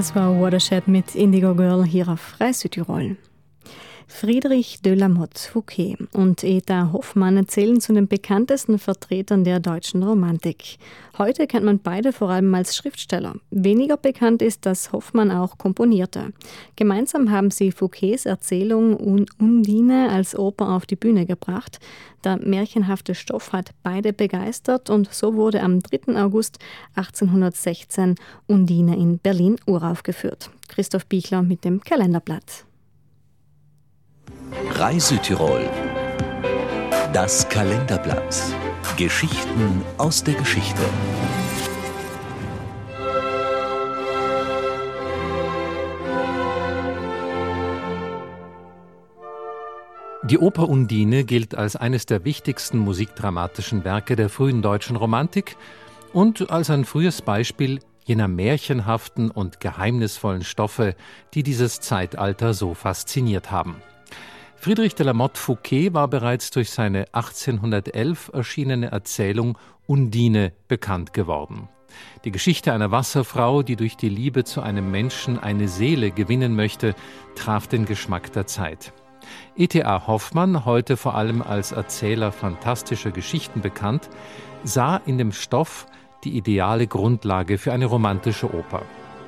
Das war Watershed mit Indigo Girl hier auf Rai Südtirol. Friedrich de la Motte Fouqué und Eda Hoffmann zählen zu den bekanntesten Vertretern der deutschen Romantik. Heute kennt man beide vor allem als Schriftsteller. Weniger bekannt ist, dass Hoffmann auch komponierte. Gemeinsam haben sie Fouqués Erzählung Undine als Oper auf die Bühne gebracht. Der märchenhafte Stoff hat beide begeistert und so wurde am 3. August 1816 Undine in Berlin uraufgeführt. Christoph Bichler mit dem Kalenderblatt. Rai Südtirol. Das Kalenderblatt. Geschichten aus der Geschichte. Die Oper Undine gilt als eines der wichtigsten musikdramatischen Werke der frühen deutschen Romantik und als ein frühes Beispiel jener märchenhaften und geheimnisvollen Stoffe, die dieses Zeitalter so fasziniert haben. Friedrich de la Motte Fouqué war bereits durch seine 1811 erschienene Erzählung Undine bekannt geworden. Die Geschichte einer Wasserfrau, die durch die Liebe zu einem Menschen eine Seele gewinnen möchte, traf den Geschmack der Zeit. E.T.A. Hoffmann, heute vor allem als Erzähler fantastischer Geschichten bekannt, sah in dem Stoff die ideale Grundlage für eine romantische Oper.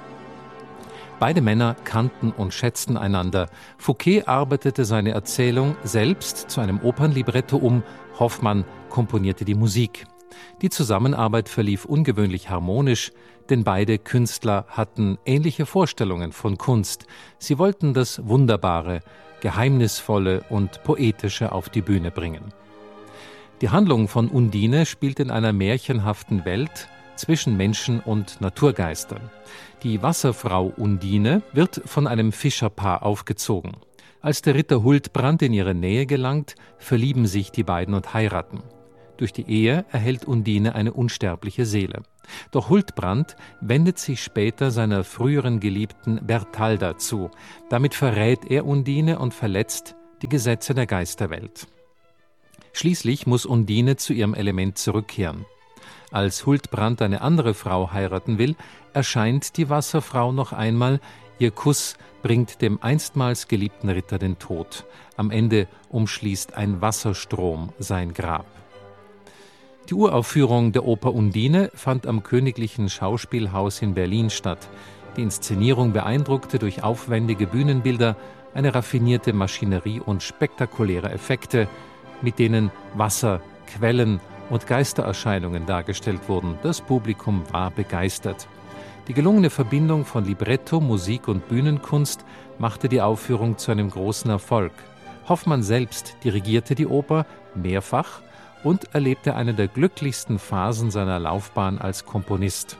Beide Männer kannten und schätzten einander. Fouqué arbeitete seine Erzählung selbst zu einem Opernlibretto um, Hoffmann komponierte die Musik. Die Zusammenarbeit verlief ungewöhnlich harmonisch, denn beide Künstler hatten ähnliche Vorstellungen von Kunst. Sie wollten das Wunderbare, Geheimnisvolle und Poetische auf die Bühne bringen. Die Handlung von Undine spielt in einer märchenhaften Welt zwischen Menschen und Naturgeistern. Die Wasserfrau Undine wird von einem Fischerpaar aufgezogen. Als der Ritter Huldbrand in ihre Nähe gelangt, verlieben sich die beiden und heiraten. Durch die Ehe erhält Undine eine unsterbliche Seele. Doch Huldbrand wendet sich später seiner früheren Geliebten Bertalda zu. Damit verrät er Undine und verletzt die Gesetze der Geisterwelt. Schließlich muss Undine zu ihrem Element zurückkehren. Als Huldbrand eine andere Frau heiraten will, erscheint die Wasserfrau noch einmal. Ihr Kuss bringt dem einstmals geliebten Ritter den Tod. Am Ende umschließt ein Wasserstrom sein Grab. Die Uraufführung der Oper Undine fand am Königlichen Schauspielhaus in Berlin statt. Die Inszenierung beeindruckte durch aufwendige Bühnenbilder, eine raffinierte Maschinerie und spektakuläre Effekte, mit denen Wasser, Quellen und Geistererscheinungen dargestellt wurden. Das Publikum war begeistert. Die gelungene Verbindung von Libretto, Musik und Bühnenkunst machte die Aufführung zu einem großen Erfolg. Hoffmann selbst dirigierte die Oper mehrfach und erlebte eine der glücklichsten Phasen seiner Laufbahn als Komponist.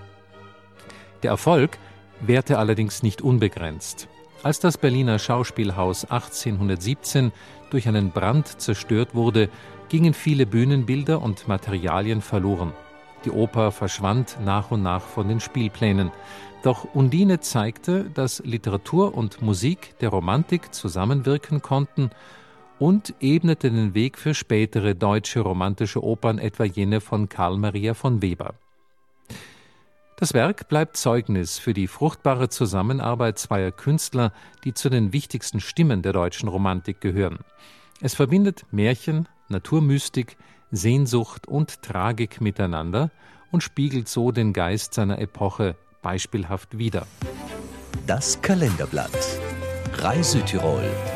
Der Erfolg währte allerdings nicht unbegrenzt. Als das Berliner Schauspielhaus 1817 durch einen Brand zerstört wurde, gingen viele Bühnenbilder und Materialien verloren. Die Oper verschwand nach und nach von den Spielplänen. Doch Undine zeigte, dass Literatur und Musik der Romantik zusammenwirken konnten und ebnete den Weg für spätere deutsche romantische Opern, etwa jene von Carl Maria von Weber. Das Werk bleibt Zeugnis für die fruchtbare Zusammenarbeit zweier Künstler, die zu den wichtigsten Stimmen der deutschen Romantik gehören. Es verbindet Märchen, Naturmystik, Sehnsucht und Tragik miteinander und spiegelt so den Geist seiner Epoche beispielhaft wider. Das Kalenderblatt. Rai Südtirol.